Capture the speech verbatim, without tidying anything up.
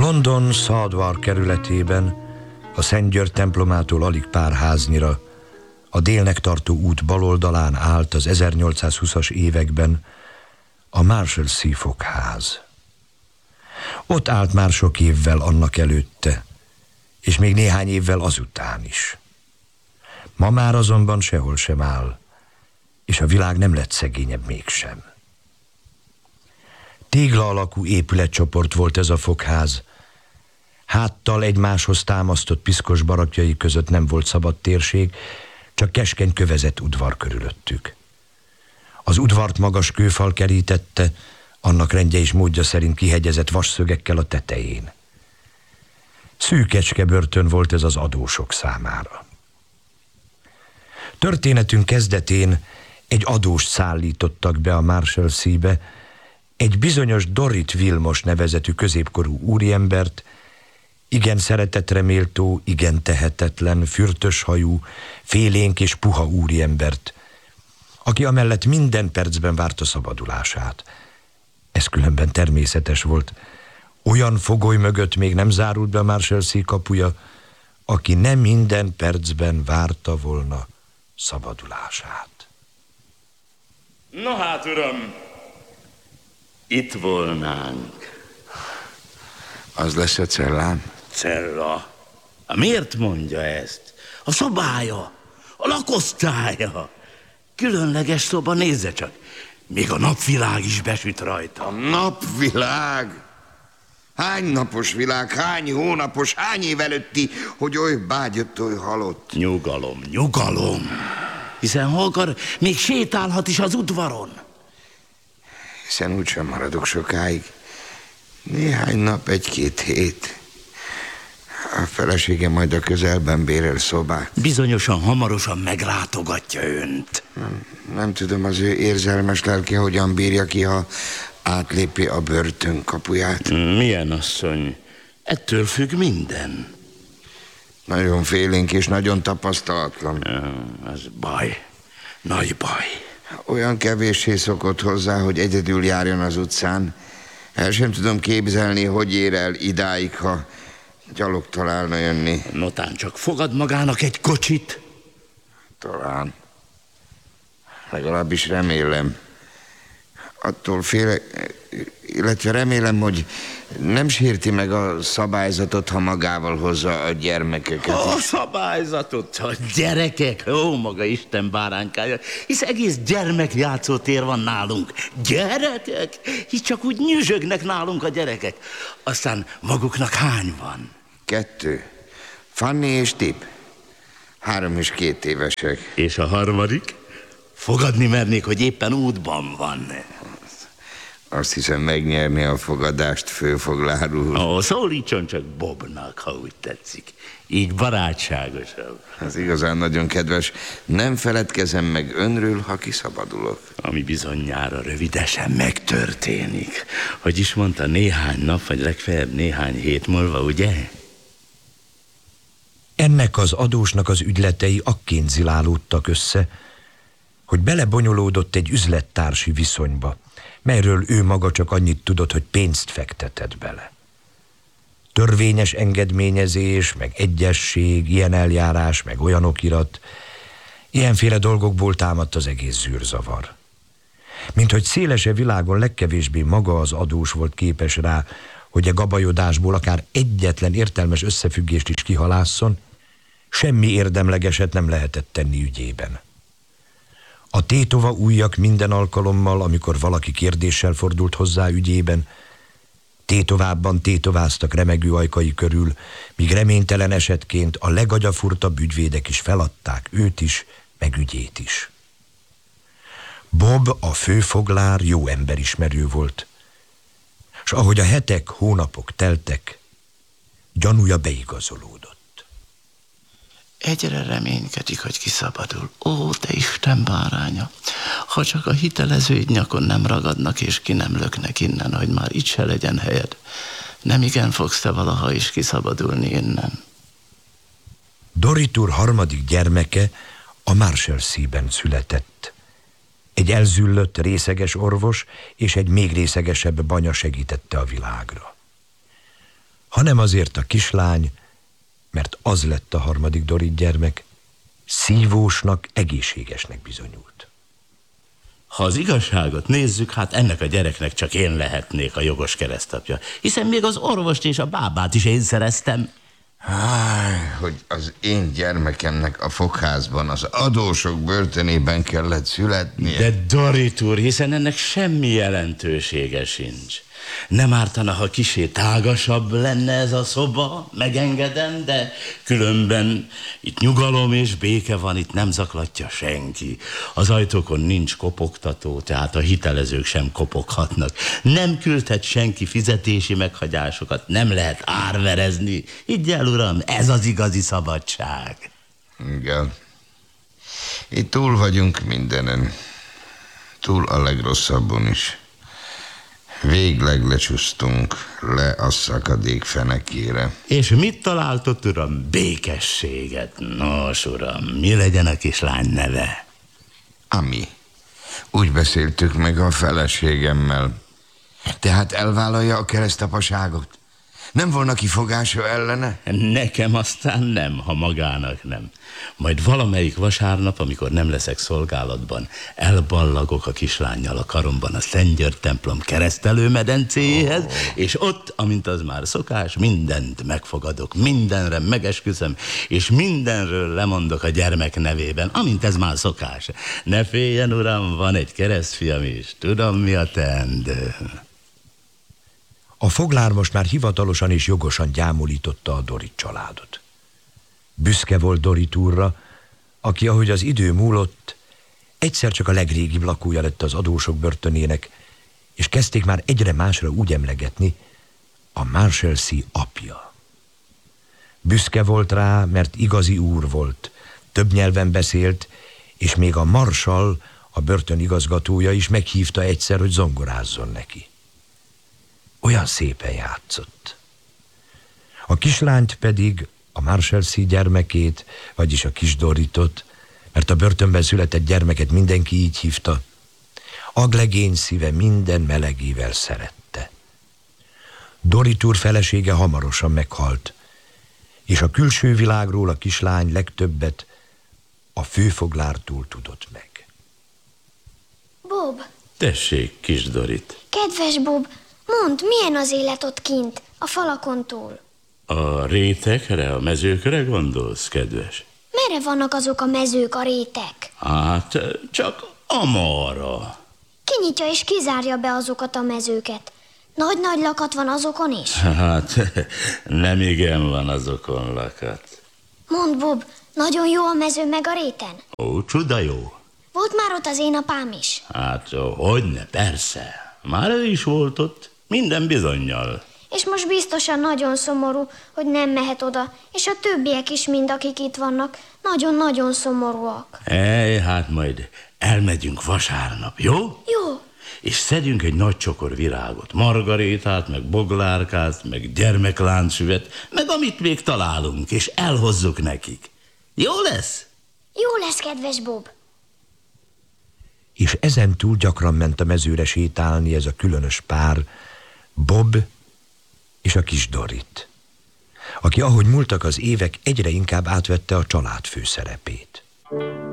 London Southwark kerületében, a Szent György templomától alig pár háznyira, a délnek tartó út baloldalán állt az ezernyolcszázhúszas években a Marshalsea fogház. Ott állt már sok évvel annak előtte, és még néhány évvel azután is. Ma már azonban sehol sem áll, és a világ nem lett szegényebb mégsem. Tégla alakú épületcsoport volt ez a fogház. Háttal egymáshoz támasztott piszkos barakjai között nem volt szabad térség, csak keskeny kövezett udvar körülöttük. Az udvart magas kőfal kerítette, annak rendje és módja szerint kihegyezett vasszögekkel a tetején. Szűkecske börtön volt ez az adósok számára. Történetünk kezdetén egy adóst szállítottak be a Marshalsea-be, egy bizonyos Dorrit Vilmos nevezetű középkorú úriembert, igen szeretetre méltó, igen tehetetlen, fürtös hajú, félénk és puha úriembert, aki amellett minden percben várta szabadulását. Ez különben természetes volt. Olyan fogoly mögött még nem zárult be a Marshalsea kapuja, aki nem minden percben várta volna szabadulását. No hát, uram, itt volnánk. Az lesz a cellám? Cella? Miért mondja ezt? A szobája, a lakosztálya. Különleges szoba, nézze csak. Még a napvilág is besüt rajta. A napvilág? Hány napos világ, hány hónapos, hány év előtti, hogy oly bágyott, oly halott? Nyugalom, nyugalom. Hiszen ha akar, még sétálhat is az udvaron. Hiszen úgysem maradok sokáig. Néhány nap, egy-két hét. A felesége majd a közelben bérel szobát. Bizonyosan hamarosan meglátogatja önt. Nem, nem tudom, az ő érzelmes lelke hogyan bírja ki, ha átlépi a börtön kapuját. Milyen asszony? Ettől függ minden. Nagyon félénk és nagyon tapasztalatlan. Ja, az baj. Nagy baj. Olyan kevéssé szokott hozzá, hogy egyedül járjon az utcán. El sem tudom képzelni, hogy ér el idáig, ha gyalog találna jönni. Notán csak fogad magának egy kocsit? Talán. Legalábbis remélem. Attól félek, illetve remélem, hogy nem sérti meg a szabályzatot, ha magával hozza a gyermekeket. A szabályzatot? A gyerekek? Ó, maga Isten báránykája. Hisz egész gyermekjátszótér van nálunk. Gyerekek? Hisz csak úgy nyüzsögnek nálunk a gyerekek. Aztán maguknak hány van? Kettő. Fanny és Tip. Három és két évesek. És a harmadik? Fogadni mernék, hogy éppen útban van. Azt hiszem, megnyerni a fogadást, főfoglár úr. Ó, szólítson csak Bobnak, ha úgy tetszik. Így barátságosabb. Ez igazán nagyon kedves. Nem feledkezem meg önről, ha kiszabadulok. Ami bizonnyára rövidesen megtörténik. Hogy is mondta, néhány nap, vagy legfeljebb néhány hét múlva, ugye? Ennek az adósnak az ügyletei akként zilálódtak össze, hogy belebonyolódott egy üzlettársi viszonyba, melyről ő maga csak annyit tudott, hogy pénzt fektetett bele. Törvényes engedményezés, meg egyesség, ilyen eljárás, meg olyan okirat, ilyenféle dolgokból támadt az egész zűrzavar. Mint hogy szélese világon legkevésbé maga az adós volt képes rá, hogy a gabajodásból akár egyetlen értelmes összefüggést is kihalásszon, semmi érdemlegeset nem lehetett tenni ügyében. A tétova ujjak minden alkalommal, amikor valaki kérdéssel fordult hozzá ügyében, tétovábban tétováztak remegő ajkai körül, míg reménytelen esetként a legagyafurtabb ügyvédek is feladták őt is, meg ügyét is. Bob, a főfoglár, jó emberismerő volt, s ahogy a hetek, hónapok teltek, gyanúja beigazolódott. Egyre reménykedik, hogy kiszabadul. Ó, te Isten báránya! Ha csak a hitelezőid nyakon nem ragadnak, és ki nem löknek innen, hogy már itt se legyen helyed. Nem igen fogsz te valaha is kiszabadulni innen. Dorrit úr harmadik gyermeke a Marshalsea-ben született. Egy elzüllött, részeges orvos és egy még részegesebb banya segítette a világra. Ha hanem azért a kislány, mert az lett a harmadik Dorit gyermek, szívósnak, egészségesnek bizonyult. Ha az igazságot nézzük, hát ennek a gyereknek csak én lehetnék a jogos keresztapja, hiszen még az orvost és a bábát is én szereztem. Háj, hogy az én gyermekemnek a fogházban, az adósok börtönében kellett születnie. De Dorit úr, hiszen ennek semmi jelentősége sincs. Nem ártana, ha kissé tágasabb lenne ez a szoba, megengedem, de különben itt nyugalom és béke van, itt nem zaklatja senki. Az ajtókon nincs kopogtató, tehát a hitelezők sem kopoghatnak. Nem küldhet senki fizetési meghagyásokat, nem lehet árverezni. Higgy el, uram, ez az igazi szabadság. Igen. Itt túl vagyunk mindenen. Túl a legrosszabbon is. Végleg lecsúsztunk le a szakadék fenekére. És mit találtott, uram? Békességet. Nos, uram, mi legyen a kislány neve? Ami. Úgy beszéltük meg a feleségemmel. Tehát elvállalja a keresztapaságot? Nem volna kifogása ellene? Nekem aztán nem, ha magának nem. Majd valamelyik vasárnap, amikor nem leszek szolgálatban, elballagok a kislánnyal a karomban a Szent György templom keresztelőmedencéhez, oh. és ott, amint az már szokás, mindent megfogadok, mindenre megesküszöm, és mindenről lemondok a gyermek nevében, amint ez már szokás. Ne féljen, uram, van egy keresztfiam is, tudom, mi a teendő. A foglár most már hivatalosan és jogosan gyámolította a Dorit családot. Büszke volt Dorit úrra, aki, ahogy az idő múlott, egyszer csak a legrégibb lakója lett az adósok börtönének, és kezdték már egyre másra úgy emlegetni, a Marshalsea apja. Büszke volt rá, mert igazi úr volt, több nyelven beszélt, és még a marsal, a börtön igazgatója is meghívta egyszer, hogy zongorázzon neki. Olyan szépen játszott. A kislányt pedig, a Marshalsea gyermekét, vagyis a kis Doritot, mert a börtönben született gyermeket mindenki így hívta, aglegény szíve minden melegével szerette. Dorit úr felesége hamarosan meghalt, és a külső világról a kislány legtöbbet a főfoglártól tudott meg. Bob! Tessék, kis Dorit. Kedves Bob, mondd, milyen az élet ott kint, a falakon túl? A rétekre, a mezőkre gondolsz, kedves? Merre vannak azok a mezők, a rétek? Hát, csak amarra. Kinyitja és kizárja be azokat a mezőket. Nagy-nagy lakat van azokon is? Hát, nem igen van azokon lakat. Mondd, Bob, nagyon jó a mező meg a réten? Ó, csuda jó. Volt már ott az én apám is? Hát, hogyne, persze. Már ő is volt ott, minden bizonnyal. És most biztosan nagyon szomorú, hogy nem mehet oda, és a többiek is mind, akik itt vannak, nagyon-nagyon szomorúak. Ej, hát majd elmegyünk vasárnap, jó? Jó. És szedjünk egy nagy csokor virágot, margarétát, meg boglárkát, meg gyermekláncfüvet, meg amit még találunk, és elhozzuk nekik. Jó lesz? Jó lesz, kedves Bob. És ezentúl gyakran ment a mezőre sétálni ez a különös pár, Bob és a kis Dorit, aki ahogy múltak az évek, egyre inkább átvette a család főszerepét.